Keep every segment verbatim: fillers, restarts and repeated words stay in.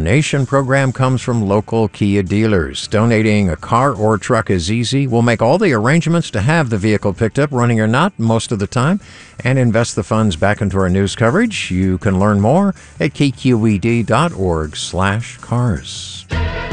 donation program comes from local Kia dealers. Donating a car or truck is easy. We'll make all the arrangements to have the vehicle picked up, running or not, most of the time, and invest the funds back into our news coverage. You can learn more at k q e d dot org slash cars.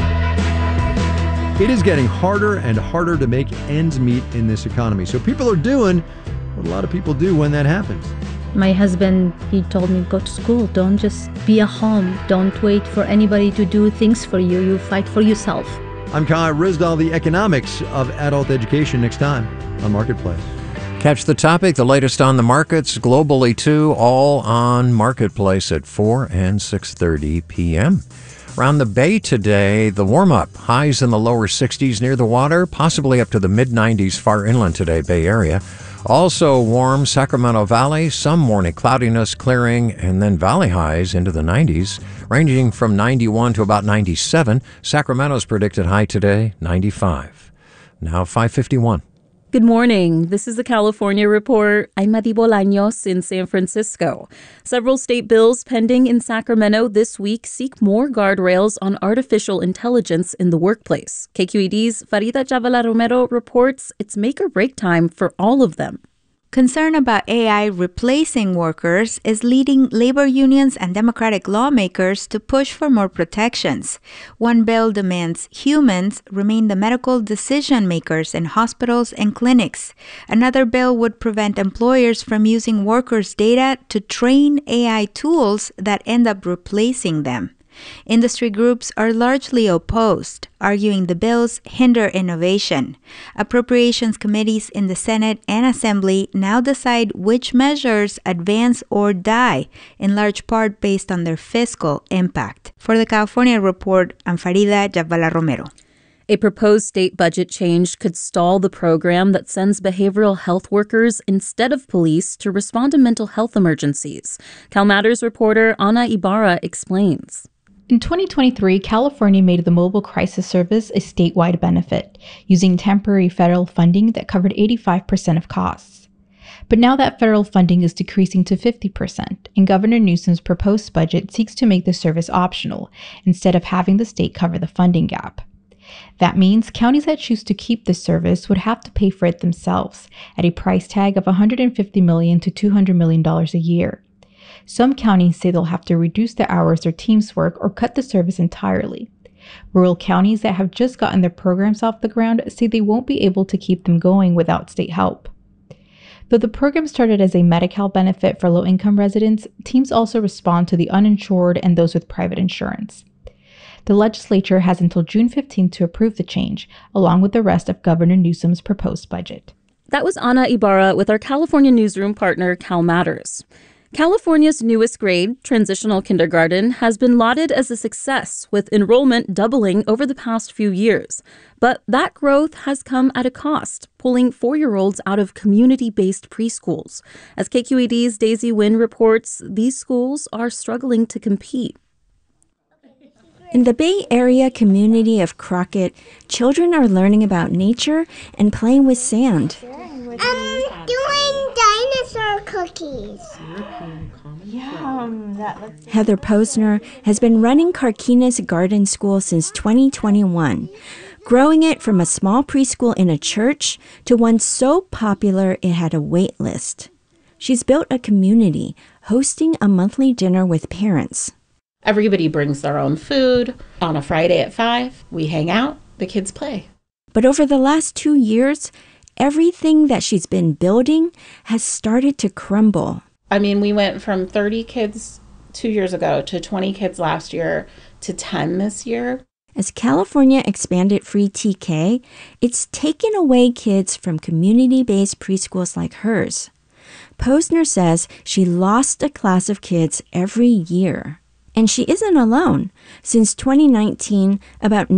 It is getting harder and harder to make ends meet in this economy. So people are doing what a lot of people do when that happens. My husband, he told me, go to school. Don't just be at home. Don't wait for anybody to do things for you. You fight for yourself. I'm Kai Rizdal, the economics of adult education, next time on Marketplace. Catch the topic, the latest on the markets globally too, all on Marketplace at four and six thirty p.m. Around the Bay today, the warm-up, highs in the lower sixties near the water, possibly up to the mid-nineties far inland today, Bay Area. Also warm, Sacramento Valley, some morning cloudiness clearing, and then valley highs into the nineties, ranging from ninety-one to about ninety-seven. Sacramento's predicted high today, ninety-five. Now five fifty-one. Good morning. This is the California Report. I'm Madi Bolaños in San Francisco. Several state bills pending in Sacramento this week seek more guardrails on artificial intelligence in the workplace. K Q E D's Farida Chavala Romero reports it's make or break time for all of them. Concern about A I replacing workers is leading labor unions and Democratic lawmakers to push for more protections. One bill demands humans remain the medical decision makers in hospitals and clinics. Another bill would prevent employers from using workers' data to train A I tools that end up replacing them. Industry groups are largely opposed, arguing the bills hinder innovation. Appropriations committees in the Senate and Assembly now decide which measures advance or die, in large part based on their fiscal impact. For the California Report, I'm Farida Chavala Romero. A proposed state budget change could stall the program that sends behavioral health workers instead of police to respond to mental health emergencies. CalMatters reporter Ana Ibarra explains. In twenty twenty-three, California made the Mobile Crisis Service a statewide benefit, using temporary federal funding that covered eighty-five percent of costs. But now that federal funding is decreasing to fifty percent, and Governor Newsom's proposed budget seeks to make the service optional, instead of having the state cover the funding gap. That means counties that choose to keep the service would have to pay for it themselves, at a price tag of one hundred fifty million dollars to two hundred million dollars a year. Some counties say they'll have to reduce the hours their teams work or cut the service entirely. Rural counties that have just gotten their programs off the ground say they won't be able to keep them going without state help. Though the program started as a Medi-Cal benefit for low-income residents, teams also respond to the uninsured and those with private insurance. The legislature has until June fifteenth to approve the change, along with the rest of Governor Newsom's proposed budget. That was Ana Ibarra with our California newsroom partner, CalMatters. California's newest grade, transitional kindergarten, has been lauded as a success, with enrollment doubling over the past few years. But that growth has come at a cost, pulling four-year-olds out of community-based preschools. As K Q E D's Daisy Nguyen reports, these schools are struggling to compete. In the Bay Area community of Crockett, children are learning about nature and playing with sand. I'm doing dinosaur cookies. Yum. Heather Posner has been running Carquinez Garden School since twenty twenty-one, growing it from a small preschool in a church to one so popular it had a wait list. She's built a community, hosting a monthly dinner with parents. Everybody brings their own food. On a Friday at five, we hang out, the kids play. But over the last two years, everything that she's been building has started to crumble. I mean, we went from thirty kids two years ago to twenty kids last year to ten this year. As California expanded free T K, it's taken away kids from community-based preschools like hers. Posner says she lost a class of kids every year. And she isn't alone. Since twenty nineteen, about